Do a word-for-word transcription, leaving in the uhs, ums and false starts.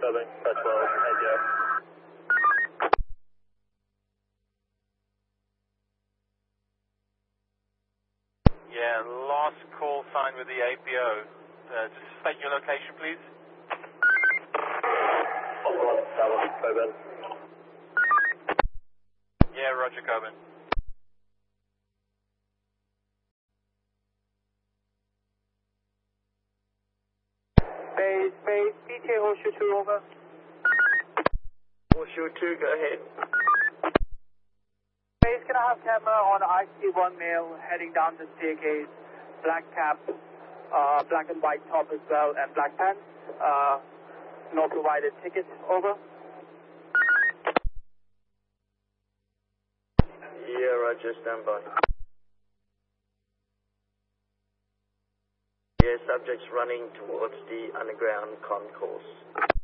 seven, press twelve, A P O. Yeah, last call signed with the A P O. Uh, just state your location, please. Osborne, Dallas, Coburn. Yeah, Roger, Coburn. Base, base, D J Horseshoe two, over. Horseshoe two, go ahead. Base, can I have camera on I C one male heading down the staircase, black cap, uh, black and white top as well, and black pants, uh, no provided ticket, over. Yeah, Roger, stand by. Yeah, subjects running towards the underground concourse.